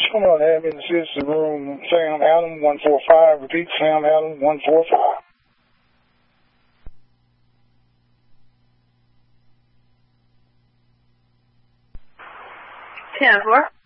Someone have in the sister room, Sam Allen 145. Repeat, Sam Allen 145. 10-4.